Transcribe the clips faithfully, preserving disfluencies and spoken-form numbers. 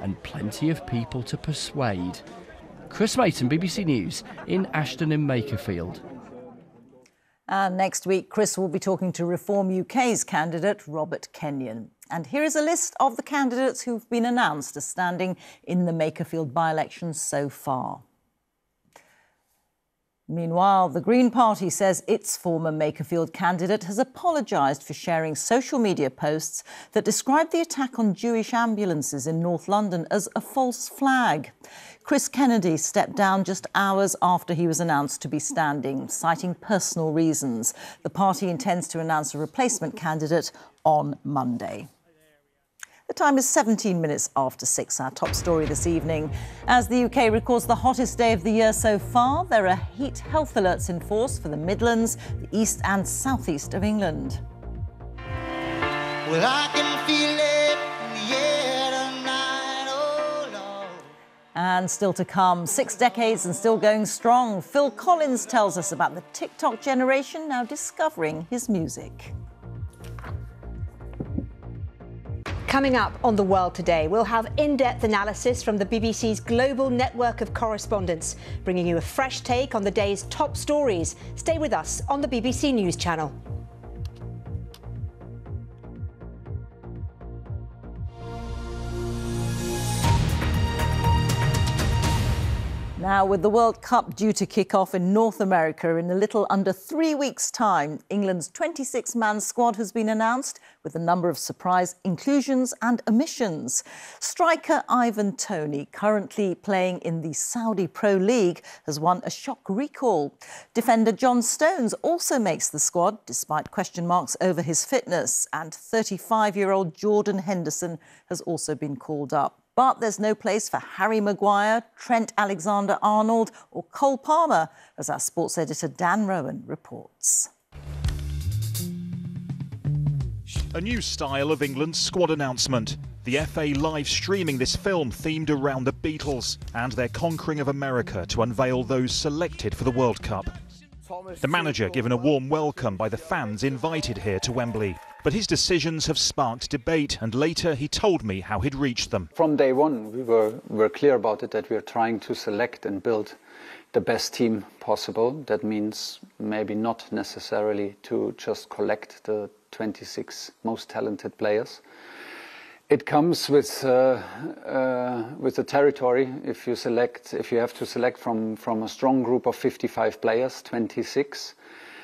and plenty of people to persuade. Chris Mason, B B C News, in Ashton in Makerfield. And next week, Chris will be talking to Reform U K's candidate, Robert Kenyon. And here is a list of the candidates who've been announced as standing in the Makerfield by-election so far. Meanwhile, the Green Party says its former Makerfield candidate has apologised for sharing social media posts that describe the attack on Jewish ambulances in North London as a false flag. Chris Kennedy stepped down just hours after he was announced to be standing, citing personal reasons. The party intends to announce a replacement candidate on Monday. The time is seventeen minutes after six. Our top story this evening. As the U K records the hottest day of the year so far, there are heat health alerts in force for the Midlands, the east and southeast of England. Well, I can feel it in the air tonight, oh Lord. And still to come, six decades and still going strong. Phil Collins tells us about the TikTok generation now discovering his music. Coming up on The World Today, we'll have in-depth analysis from the B B C's global network of correspondents, bringing you a fresh take on the day's top stories. Stay with us on the B B C News Channel. Now, with the World Cup due to kick off in North America in a little under three weeks' time, England's twenty-six man squad has been announced with a number of surprise inclusions and omissions. Striker Ivan Toney, currently playing in the Saudi Pro League, has won a shock recall. Defender John Stones also makes the squad, despite question marks over his fitness. And thirty-five-year-old Jordan Henderson has also been called up. But there's no place for Harry Maguire, Trent Alexander-Arnold or Cole Palmer, as our sports editor Dan Rowan reports. A new style of England's squad announcement. The F A live streaming this film themed around the Beatles and their conquering of America to unveil those selected for the World Cup. The manager given a warm welcome by the fans invited here to Wembley. But his decisions have sparked debate, and later he told me how he'd reached them. From day one, we were, were clear about it, that we are trying to select and build the best team possible. That means maybe not necessarily to just collect the twenty-six most talented players. It comes with uh, uh, with the territory. If you select, if you have to select from from a strong group of fifty-five players, twenty-six.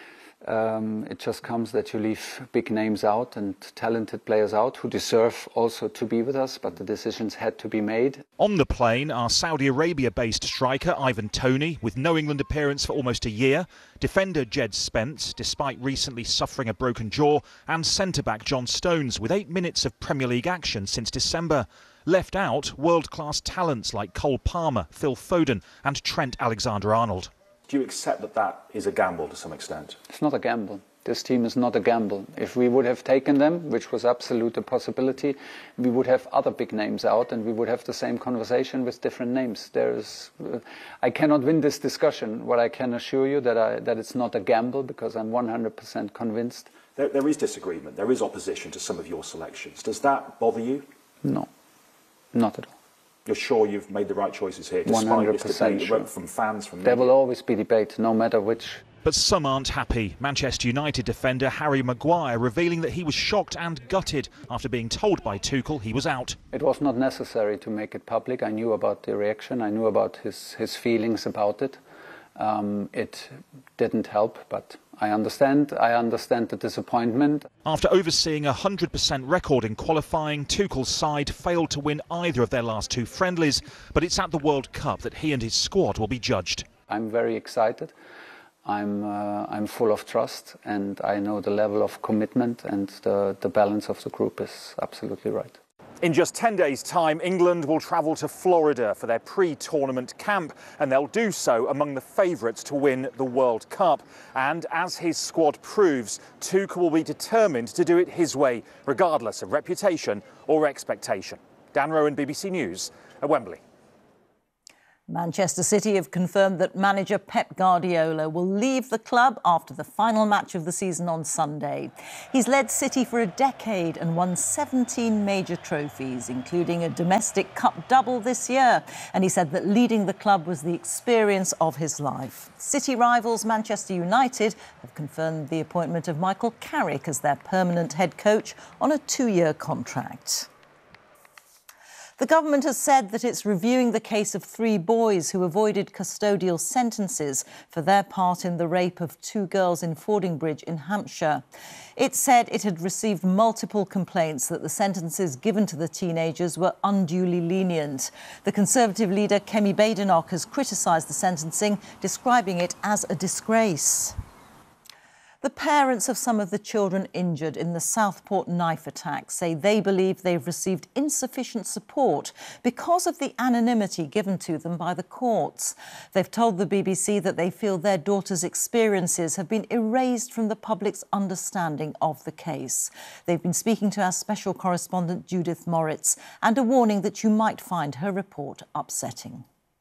Um, it just comes that you leave big names out and talented players out who deserve also to be with us, but the decisions had to be made. On the plane are Saudi Arabia-based striker Ivan Toney, with no England appearance for almost a year, defender Jed Spence, despite recently suffering a broken jaw, and centre-back John Stones, with eight minutes of Premier League action since December. Left out, world-class talents like Cole Palmer, Phil Foden and Trent Alexander-Arnold. Do you accept that that is a gamble to some extent? It's not a gamble. This team is not a gamble. If we would have taken them, which was absolute a possibility, we would have other big names out and we would have the same conversation with different names. There's, uh, I cannot win this discussion. What I can assure you that I, that it's not a gamble, because I'm one hundred percent convinced. There, there is disagreement. There is opposition to some of your selections. Does that bother you? No, not at all. You're sure you've made the right choices here, despite this debate sure. from fans, from There will always be debate, no matter which. But some aren't happy. Manchester United defender Harry Maguire revealing that he was shocked and gutted after being told by Tuchel he was out. It was not necessary to make it public. I knew about the reaction. I knew about his, his feelings about it. Um, it didn't help, but I understand. I understand the disappointment. After overseeing a one hundred percent record in qualifying, Tuchel's side failed to win either of their last two friendlies, but it's at the World Cup that he and his squad will be judged. I'm very excited. I'm, uh, I'm full of trust, and I know the level of commitment and the, the balance of the group is absolutely right. In just ten days' time, England will travel to Florida for their pre-tournament camp, and they'll do so among the favourites to win the World Cup. And as his squad proves, Tuchel will be determined to do it his way, regardless of reputation or expectation. Dan Rowan, B B C News at Wembley. Manchester City have confirmed that manager Pep Guardiola will leave the club after the final match of the season on Sunday. He's led City for a decade and won seventeen major trophies, including a domestic cup double this year. And he said that leading the club was the experience of his life. City rivals Manchester United have confirmed the appointment of Michael Carrick as their permanent head coach on a two-year contract. The government has said that it's reviewing the case of three boys who avoided custodial sentences for their part in the rape of two girls in Fordingbridge in Hampshire. It said it had received multiple complaints that the sentences given to the teenagers were unduly lenient. The Conservative leader Kemi Badenoch has criticised the sentencing, describing it as a disgrace. The parents of some of the children injured in the Southport knife attack say they believe they've received insufficient support because of the anonymity given to them by the courts. They've told the B B C that they feel their daughter's experiences have been erased from the public's understanding of the case. They've been speaking to our special correspondent Judith Moritz, and a warning that you might find her report upsetting.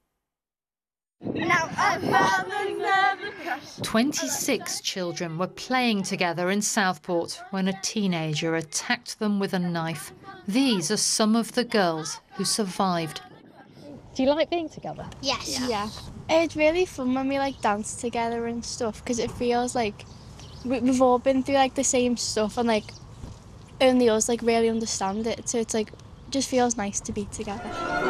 twenty-six children were playing together in Southport when a teenager attacked them with a knife. These are some of the girls who survived. Do you like being together? Yes. Yeah. yeah. It's really fun when we like dance together and stuff, because it feels like we've all been through like the same stuff, and like only us like really understand it. So it's like just feels nice to be together.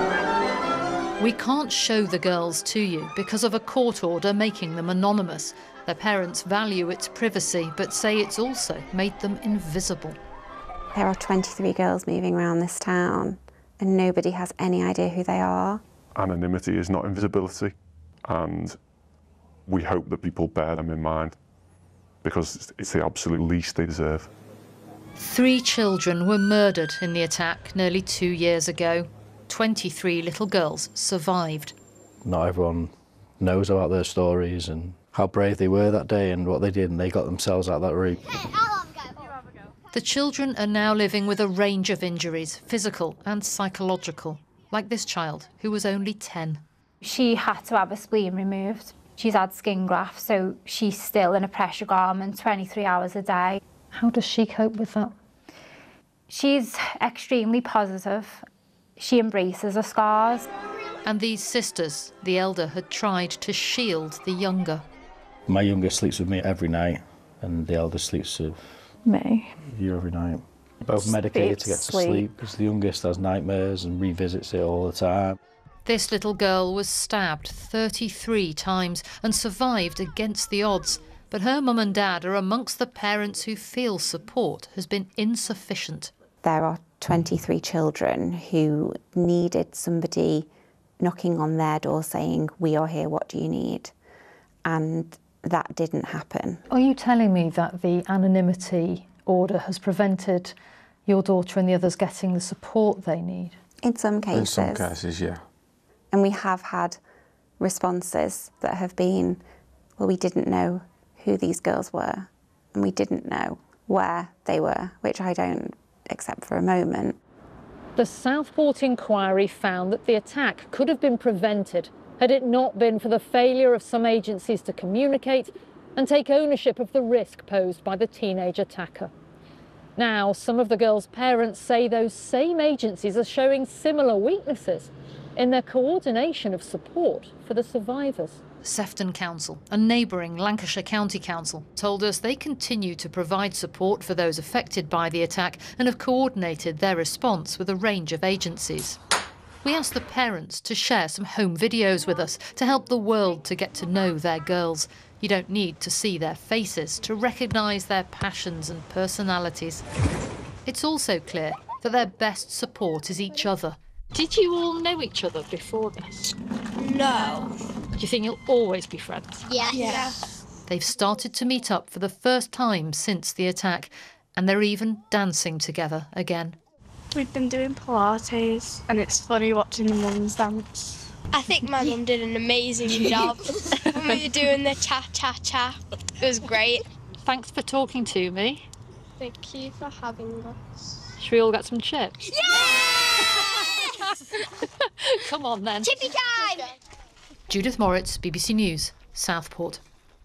We can't show the girls to you because of a court order making them anonymous. Their parents value its privacy, but say it's also made them invisible. There are twenty-three girls moving around this town, and nobody has any idea who they are. Anonymity is not invisibility, and we hope that people bear them in mind, because it's the absolute least they deserve. Three children were murdered in the attack nearly two years ago. twenty-three little girls survived. Not everyone knows about their stories and how brave they were that day and what they did, and they got themselves out of that route. The children are now living with a range of injuries, physical and psychological, like this child who was only ten. She had to have a spleen removed. She's had skin grafts, so she's still in a pressure garment twenty-three hours a day. How does she cope with that? She's extremely positive. She embraces her scars. And these sisters, the elder had tried to shield the younger. My youngest sleeps with me every night, and the elder sleeps with me. You every night. Both medicated to get to sleep, because the youngest has nightmares and revisits it all the time. This little girl was stabbed thirty-three times and survived against the odds. But her mum and dad are amongst the parents who feel support has been insufficient. There are twenty-three children who needed somebody knocking on their door saying, "We are here, what do you need?" And that didn't happen. Are you telling me that the anonymity order has prevented your daughter and the others getting the support they need? In some cases. In some cases, yeah. And we have had responses that have been, well, we didn't know who these girls were, and we didn't know where they were, which I don't accept for a moment. The Southport inquiry found that the attack could have been prevented had it not been for the failure of some agencies to communicate and take ownership of the risk posed by the teenage attacker. Now, some of the girls' parents say those same agencies are showing similar weaknesses in their coordination of support for the survivors. Sefton Council, a neighbouring Lancashire County Council, told us they continue to provide support for those affected by the attack and have coordinated their response with a range of agencies. We asked the parents to share some home videos with us to help the world to get to know their girls. You don't need to see their faces to recognise their passions and personalities. It's also clear that their best support is each other. Did you all know each other before this? No. Do you think you'll always be friends? Yeah. yeah. They've started to meet up for the first time since the attack, and they're even dancing together again. We've been doing Pilates, and it's funny watching the mums dance. I think my mum did an amazing job when we were doing the cha-cha-cha. It was great. Thanks for talking to me. Thank you for having us. Should we all get some chips? Yeah! Come on then. Chippy time! Judith Moritz, B B C News, Southport.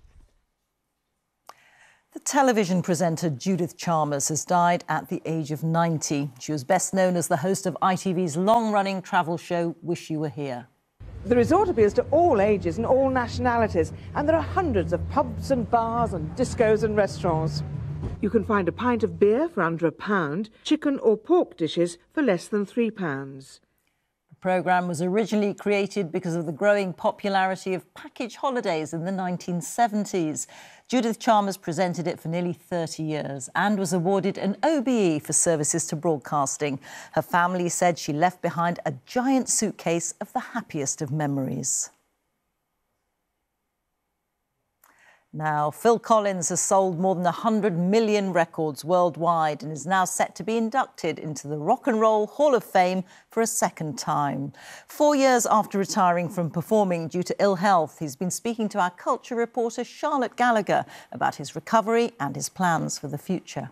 The television presenter Judith Chalmers has died at the age of ninety. She was best known as the host of I T V's long-running travel show Wish You Were Here. The resort appeals to all ages and all nationalities, and there are hundreds of pubs and bars and discos and restaurants. You can find a pint of beer for under a pound, chicken or pork dishes for less than three pounds. The programme was originally created because of the growing popularity of package holidays in the nineteen seventies. Judith Chalmers presented it for nearly thirty years and was awarded an O B E for services to broadcasting. Her family said she left behind a giant suitcase of the happiest of memories. Now, Phil Collins has sold more than one hundred million records worldwide and is now set to be inducted into the Rock and Roll Hall of Fame for a second time. Four years after retiring from performing due to ill health, he's been speaking to our culture reporter Charlotte Gallagher about his recovery and his plans for the future.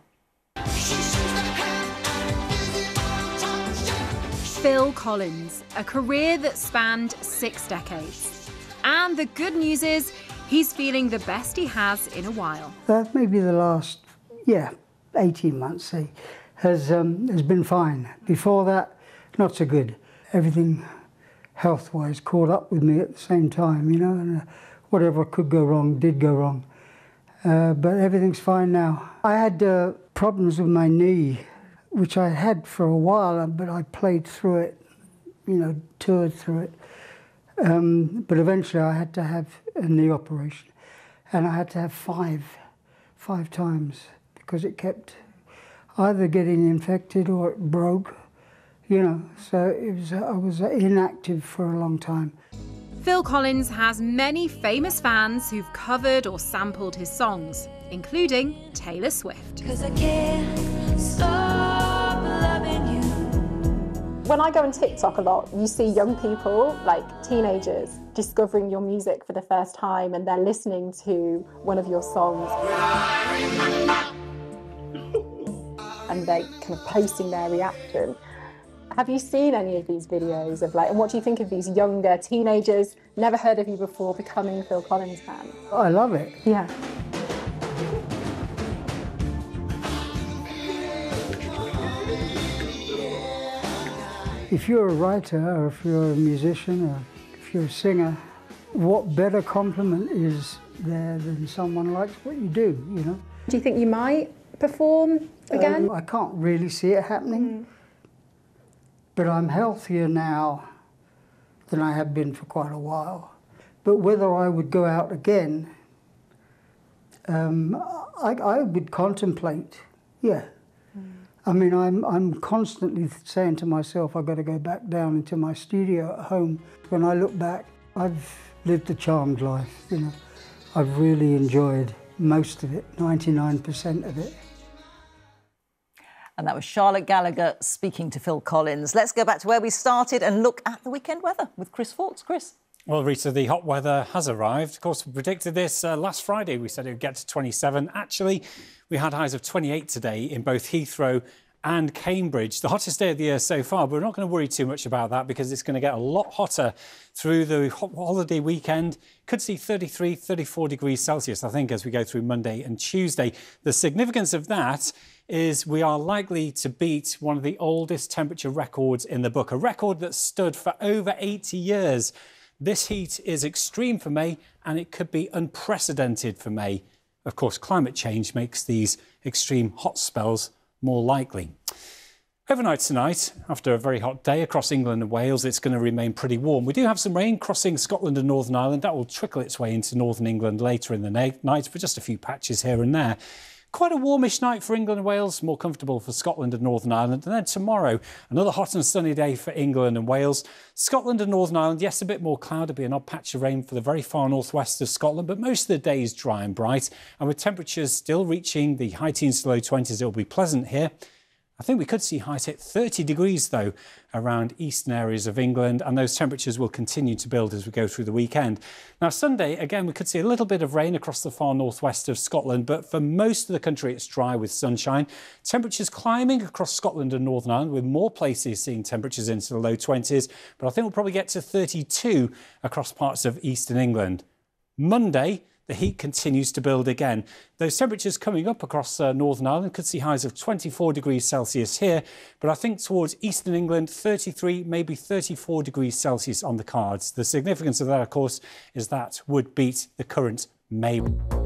Phil Collins, a career that spanned six decades. And the good news is, he's feeling the best he has in a while. That maybe the last, yeah, eighteen months, say, has, um, has been fine. Before that, not so good. Everything health-wise caught up with me at the same time, you know, and uh, whatever could go wrong did go wrong. Uh, but everything's fine now. I had uh, problems with my knee, which I had for a while, but I played through it, you know, toured through it. Um, but eventually I had to have a knee operation, and I had to have five, five times, because it kept either getting infected or it broke, you know, so it was, I was inactive for a long time. Phil Collins has many famous fans who've covered or sampled his songs, including Taylor Swift. 'Cause I can't stop loving you. When I go on TikTok a lot, you see young people, like teenagers, discovering your music for the first time, and they're listening to one of your songs. And they kind of posting their reaction. Have you seen any of these videos of like, and what do you think of these younger teenagers, never heard of you before, becoming Phil Collins fans? I love it. Yeah. If you're a writer, or if you're a musician, or if you're a singer, what better compliment is there than someone likes what you do, you know? Do you think you might perform again? Um, I can't really see it happening, mm. but I'm healthier now than I have been for quite a while. But whether I would go out again, um, I, I would contemplate, yeah. I mean, I'm, I'm constantly saying to myself, I've got to go back down into my studio at home. When I look back, I've lived a charmed life, you know. I've really enjoyed most of it, ninety-nine percent of it. And that was Charlotte Gallagher speaking to Phil Collins. Let's go back to where we started and look at the weekend weather with Chris Fawkes. Chris. Well, Rita, the hot weather has arrived. Of course, we predicted this uh, last Friday. We said it would get to twenty-seven. Actually, we had highs of twenty-eight today in both Heathrow and Cambridge. The hottest day of the year so far, but we're not going to worry too much about that because it's going to get a lot hotter through the holiday weekend. Could see thirty-three, thirty-four degrees Celsius, I think, as we go through Monday and Tuesday. The significance of that is we are likely to beat one of the oldest temperature records in the book, a record that stood for over eighty years. This heat is extreme for May, and it could be unprecedented for May. Of course, climate change makes these extreme hot spells more likely. Overnight tonight, after a very hot day across England and Wales, it's going to remain pretty warm. We do have some rain crossing Scotland and Northern Ireland. That will trickle its way into Northern England later in the night for just a few patches here and there. Quite a warmish night for England and Wales, more comfortable for Scotland and Northern Ireland. And then tomorrow, another hot and sunny day for England and Wales. Scotland and Northern Ireland, yes, a bit more cloud. There'll be an odd patch of rain for the very far northwest of Scotland, but most of the day is dry and bright. And with temperatures still reaching the high teens to low twenties, it will be pleasant here. I think we could see highs hit thirty degrees, though, around eastern areas of England, and those temperatures will continue to build as we go through the weekend. Now, Sunday, again, we could see a little bit of rain across the far northwest of Scotland, but for most of the country, it's dry with sunshine. Temperatures climbing across Scotland and Northern Ireland, with more places seeing temperatures into the low twenties, but I think we'll probably get to thirty-two across parts of eastern England. Monday, the heat continues to build again. Those temperatures coming up across uh, Northern Ireland could see highs of twenty-four degrees Celsius here, but I think towards eastern England, thirty-three, maybe thirty-four degrees Celsius on the cards. The significance of that, of course, is that would beat the current May.